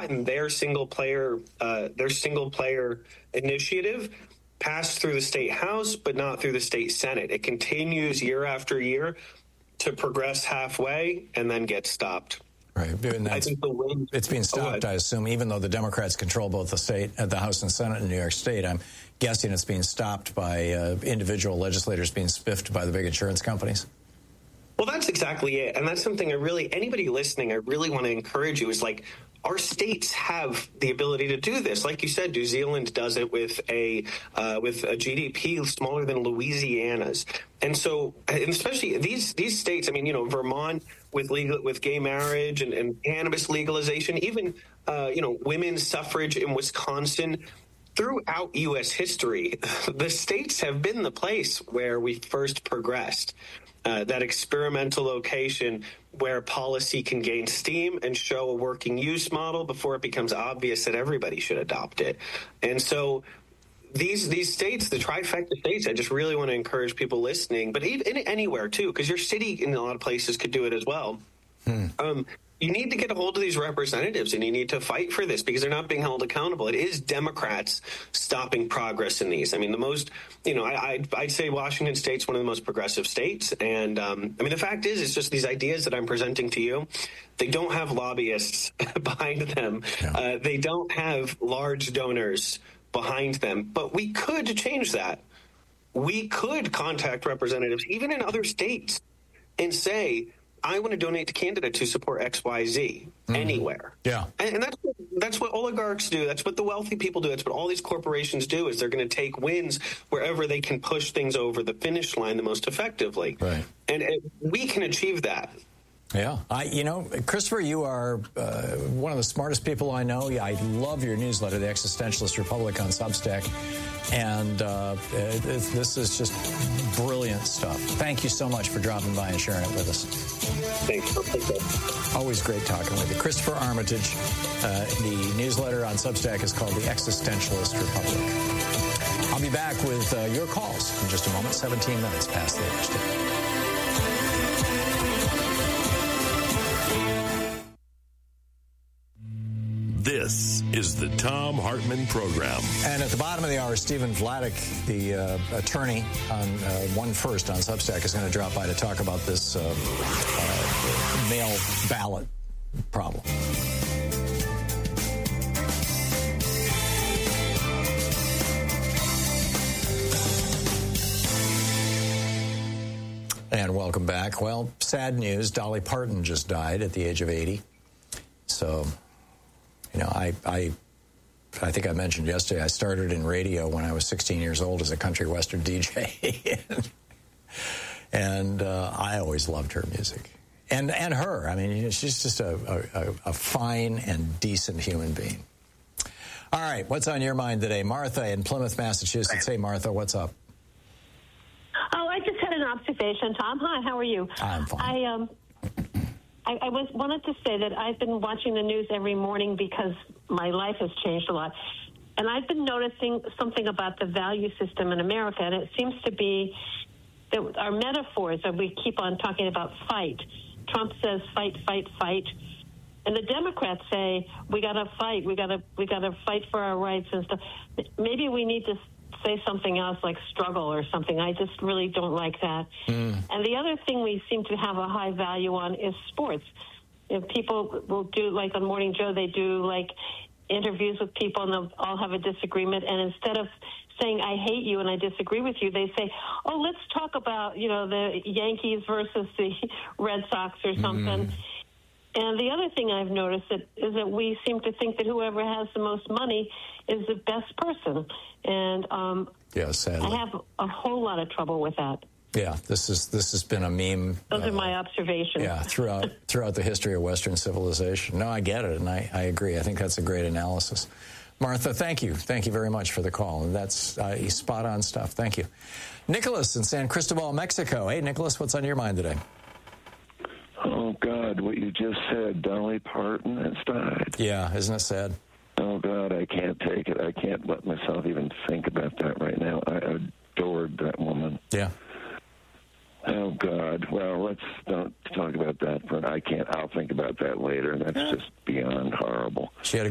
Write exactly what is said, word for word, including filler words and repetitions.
gotten their single player, uh, their single player initiative passed through the state House, but not through the state Senate. It continues year after year to progress halfway and then get stopped. Right. And I think the win, it's being stopped, oh, I assume, even though the Democrats control both the state, uh, the House and Senate in New York State. I'm guessing it's being stopped by uh, individual legislators being spiffed by the big insurance companies. Well, that's exactly it. And that's something I really, anybody listening, I really want to encourage you is like, our states have the ability to do this. Like you said, New Zealand does it with a uh, with a G D P smaller than Louisiana's. And so, and especially these these states, I mean, you know, Vermont with legal, with gay marriage and, and cannabis legalization, even, uh, you know, women's suffrage in Wisconsin. Throughout U S history, the states have been the place where we first progressed. Uh, that experimental location where policy can gain steam and show a working use model before it becomes obvious that everybody should adopt it. And so these these states, the trifecta states, I just really want to encourage people listening, but even anywhere too, because your city in a lot of places could do it as well. Hmm. Um, you need to get a hold of these representatives and you need to fight for this because they're not being held accountable. It is Democrats stopping progress in these. I mean, the most, you know, I, I'd, I'd say Washington State's one of the most progressive states. And um, I mean, the fact is, it's just these ideas that I'm presenting to you. They don't have lobbyists behind them. Yeah. Uh, they don't have large donors behind them. But we could change that. We could contact representatives, even in other states, and say, I want to donate to candidates who support X Y Z mm-hmm. anywhere. Yeah. And, and that's what, that's what oligarchs do. That's what the wealthy people do. That's what all these corporations do is they're going to take wins wherever they can push things over the finish line the most effectively. Right. And, and we can achieve that. Yeah. I, you know, Christopher, you are uh, one of the smartest people I know. I love your newsletter, The Existentialist Republic on Substack. And uh, it, this is just brilliant stuff. Thank you so much for dropping by and sharing it with us. Thanks. Always great talking with you. Christopher Armitage. Uh, the newsletter on Substack is called The Existentialist Republic. I'll be back with uh, your calls in just a moment, seventeen minutes past the hour. This is the Thom Hartmann Program. And at the bottom of the hour, Stephen Vladeck, the uh, attorney on uh, One First on Substack, is going to drop by to talk about this uh, uh, mail ballot problem. And welcome back. Well, sad news. Dolly Parton just died at the age of eighty. So... You know, I, I I think I mentioned yesterday, I started in radio when I was sixteen years old as a country western D J. and uh, I always loved her music. And and her. I mean, you know, she's just a, a, a fine and decent human being. All right, what's on your mind today? Martha in Plymouth, Massachusetts. Hey, Martha, what's up? Oh, I just had an observation, Tom. Hi, how are you? I'm fine. I, um... I, I was wanted to say that I've been watching the news every morning because my life has changed a lot. And I've been noticing something about the value system in America, and it seems to be that our metaphors that we keep on talking about fight. Trump says fight, fight, fight. And the Democrats say we got to fight, we got to we got to fight for our rights and stuff. Maybe we need to say something else like struggle or something. I just really don't like that. Mm. And the other thing we seem to have a high value on is sports. If people will do, like on Morning Joe, they do like interviews with people and they'll all have a disagreement. And instead of saying, I hate you and I disagree with you, they say, oh, let's talk about, you know, the Yankees versus the Red Sox or something. Mm. And the other thing I've noticed that, is that we seem to think that whoever has the most money is the best person. And um, yeah, sadly. I have a whole lot of trouble with that. Yeah, this is this has been a meme. Those uh, are my observations. Yeah, throughout throughout the history of Western civilization. No, I get it, and I, I agree. I think that's a great analysis. Martha, thank you. Thank you very much for the call. And that's uh, spot on stuff. Thank you. Nicholas in San Cristobal, Mexico. Hey, Nicholas, what's on your mind today? Oh, God, what you just said, Dolly Parton has died. Yeah, isn't it sad? Oh, God, I can't take it. I can't let myself even think about that right now. I adored that woman. Yeah. Oh, God. Well, let's don't talk about that, but I can't. I'll think about that later. That's just beyond horrible. She had a